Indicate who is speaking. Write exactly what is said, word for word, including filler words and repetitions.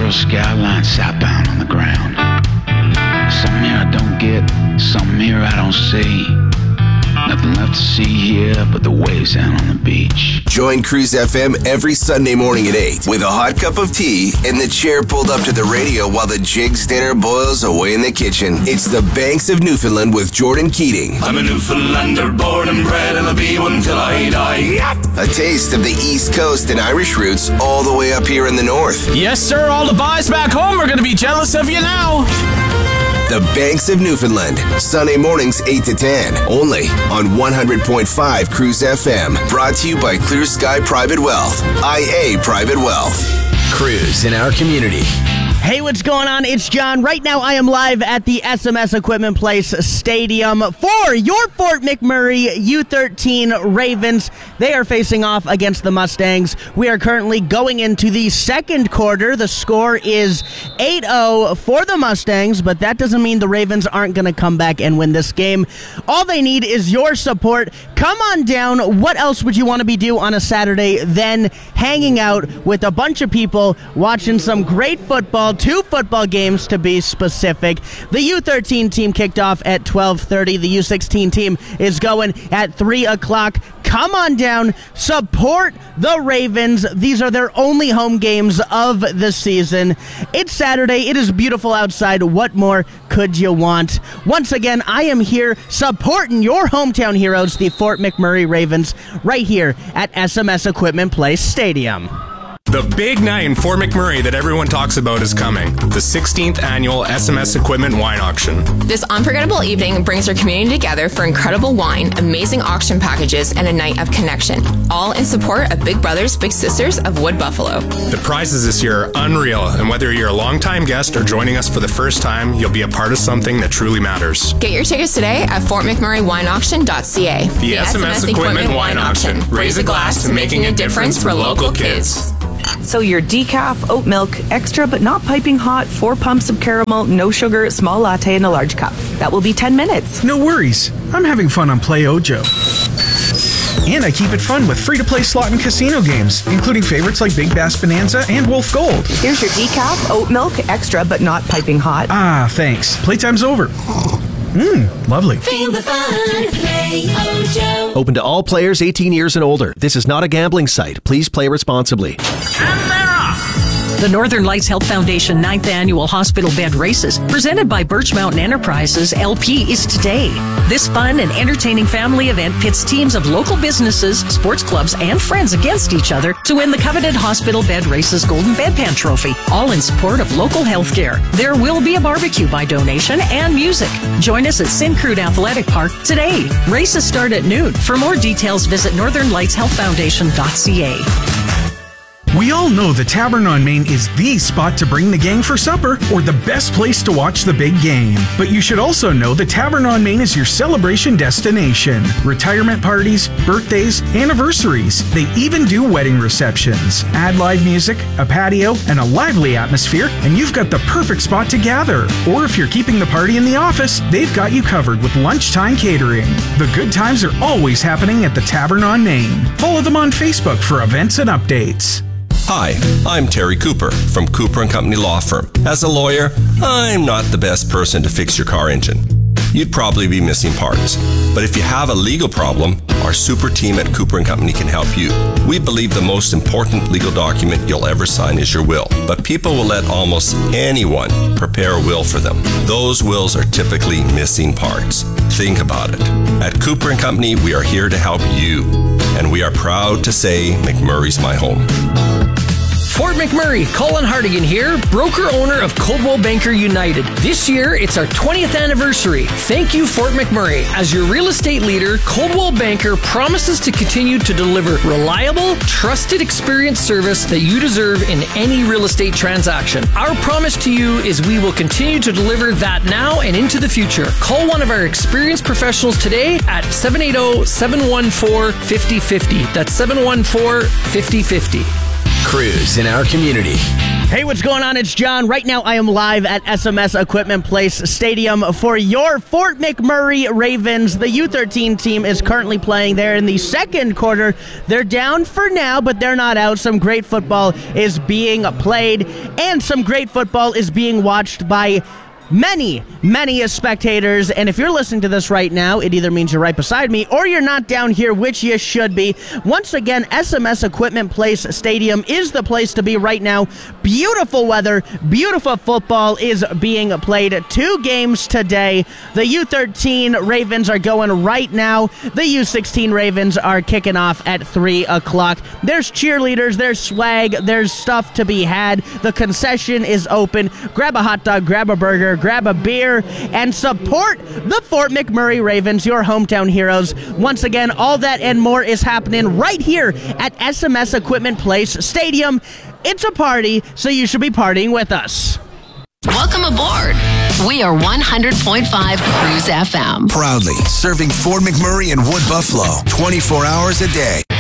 Speaker 1: World skyline southbound on the ground. Something here I don't get, something here I don't see. Nothing left to see here but the waves out on the beach.
Speaker 2: Join Cruise F M every Sunday morning at eight with a hot cup of tea and the chair pulled up to the radio while the Jigs dinner boils away in the kitchen. It's the Banks of Newfoundland with Jordan Keating.
Speaker 3: I'm a Newfoundlander, born and bred, and I'll be one till I die.
Speaker 2: A taste of the East Coast and Irish roots all the way up here in the north.
Speaker 4: Yes, sir. All the boys back home are going to be jealous of you now.
Speaker 2: The Banks of Newfoundland, Sunday mornings eight to ten, only on one hundred point five Cruise F M. Brought to you by Clear Sky Private Wealth, I A Private Wealth. Cruise in our community.
Speaker 5: Hey, what's going on? It's John. Right now, I am live at the S M S Equipment Place Stadium for your Fort McMurray U thirteen Ravens. They are facing off against the Mustangs. We are currently going into the second quarter. The score is eight oh for the Mustangs, but that doesn't mean the Ravens aren't going to come back and win this game. All they need is your support. Come on down. What else would you want to be doing on a Saturday than hanging out with a bunch of people watching some great football? Two football games to be specific. The U thirteen team kicked off at twelve thirty. The U sixteen team is going at three o'clock. Come on down, support the Ravens. These are their only home games of the season. It's Saturday. It is beautiful outside. What more could you want? Once again, I am here supporting your hometown heroes, the Fort McMurray Ravens, right here at S M S Equipment Place Stadium.
Speaker 6: The big night in Fort McMurray that everyone talks about is coming. The sixteenth annual S M S Equipment Wine Auction.
Speaker 7: This unforgettable evening brings our community together for incredible wine, amazing auction packages, and a night of connection. All in support of Big Brothers Big Sisters of Wood Buffalo.
Speaker 6: The prizes this year are unreal, and whether you're a longtime guest or joining us for the first time, you'll be a part of something that truly matters.
Speaker 7: Get your tickets today at fort mcmurray wine auction dot c a.
Speaker 6: The, the S M S, S M S Equipment, Equipment Wine Auction. Raise a glass to making a difference for local kids.
Speaker 8: So your decaf, oat milk, extra but not piping hot, four pumps of caramel, no sugar, small latte in a large cup. That will be ten minutes.
Speaker 9: No worries. I'm having fun on Play Ojo. And I keep it fun with free-to-play slot and casino games, including favorites like Big Bass Bonanza and Wolf Gold.
Speaker 8: Here's your decaf, oat milk, extra but not piping hot.
Speaker 9: Ah, thanks. Playtime's over. Mmm, lovely.
Speaker 10: Feel the fun, Play Ojo.
Speaker 11: Open to all players eighteen years and older. This is not a gambling site. Please play responsibly.
Speaker 12: The Northern Lights Health Foundation ninth Annual Hospital Bed Races, presented by Birch Mountain Enterprises, L P, is today. This fun and entertaining family event pits teams of local businesses, sports clubs, and friends against each other to win the coveted Hospital Bed Races Golden Bedpan Trophy, all in support of local health care. There will be a barbecue by donation and music. Join us at Syncrude Athletic Park today. Races start at noon. For more details, visit northern lights health foundation dot c a.
Speaker 9: We all know the Tavern on Main is the spot to bring the gang for supper or the best place to watch the big game. But you should also know the Tavern on Main is your celebration destination. Retirement parties, birthdays, anniversaries. They even do wedding receptions. Add live music, a patio, and a lively atmosphere, and you've got the perfect spot to gather. Or if you're keeping the party in the office, they've got you covered with lunchtime catering. The good times are always happening at the Tavern on Main. Follow them on Facebook for events and updates.
Speaker 13: Hi, I'm Terry Cooper from Cooper and Company Law Firm. As a lawyer, I'm not the best person to fix your car engine. You'd probably be missing parts. But if you have a legal problem, our super team at Cooper and Company can help you. We believe the most important legal document you'll ever sign is your will. But people will let almost anyone prepare a will for them. Those wills are typically missing parts. Think about it. At Cooper and Company, we are here to help you. And we are proud to say McMurray's my home.
Speaker 14: Fort McMurray, Colin Hardigan here, broker-owner of Coldwell Banker United. This year, it's our twentieth anniversary. Thank you, Fort McMurray. As your real estate leader, Coldwell Banker promises to continue to deliver reliable, trusted experience service that you deserve in any real estate transaction. Our promise to you is we will continue to deliver that now and into the future. Call one of our experienced professionals today at seven eight zero, seven one four, five zero five zero. That's seven one four, five zero five zero.
Speaker 2: Cruise in our community.
Speaker 5: Hey, what's going on? It's John. Right now, I am live at S M S Equipment Place Stadium for your Fort McMurray Ravens. The U thirteen team is currently playing there in the second quarter. They're down for now, but they're not out. Some great football is being played, and some great football is being watched by many, many spectators. And if you're listening to this right now, it either means you're right beside me or you're not down here, which you should be. Once again, S M S Equipment Place Stadium is the place to be right now. Beautiful weather, beautiful football is being played. Two games today. The U thirteen Ravens are going right now. The U sixteen Ravens are kicking off at three o'clock. There's cheerleaders, there's swag, there's stuff to be had. The concession is open. Grab a hot dog, grab a burger, grab a beer, and support the Fort McMurray Ravens, your hometown heroes. Once again, all that and more is happening right here at S M S Equipment Place Stadium. It's a party, so you should be partying with us.
Speaker 15: Welcome aboard. We are one hundred point five Cruise F M.
Speaker 2: Proudly serving Fort McMurray and Wood Buffalo twenty-four hours a day.